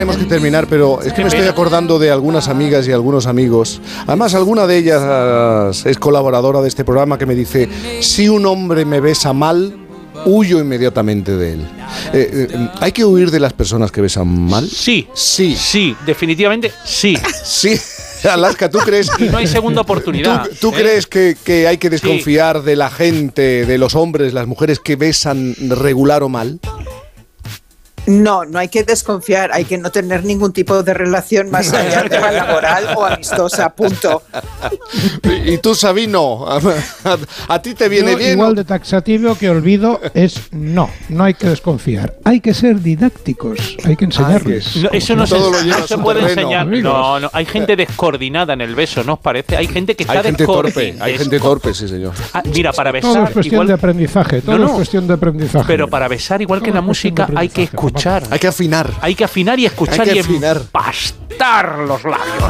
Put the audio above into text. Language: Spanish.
Tenemos que terminar, pero es que me estoy acordando de algunas amigas y algunos amigos. Además, alguna de ellas es colaboradora de este programa que me dice: si un hombre me besa mal, huyo inmediatamente de él. ¿Hay que huir de las personas que besan mal? Sí, definitivamente sí. Sí. Alaska, ¿tú crees? Y no hay segunda oportunidad. ¿Tú crees que hay que desconfiar de la gente, de los hombres, las mujeres que besan regular o mal? No hay que desconfiar, hay que no tener ningún tipo de relación más allá de la laboral o amistosa, punto. Y tú, Sabino, ¿a ti te viene bien? Igual de taxativo que olvido es no hay que desconfiar. Hay que ser didácticos, hay que enseñarles. No, eso no se puede enseñar. No, hay gente descoordinada en el beso, ¿no os parece? Hay gente que está descoordinada. Hay gente torpe, sí, señor. Mira, para besar... Todo es cuestión de aprendizaje, todo es cuestión de aprendizaje. Pero para besar, igual que en la música, hay que escuchar. Hay que afinar. Hay que afinar y escuchar y empastar los labios.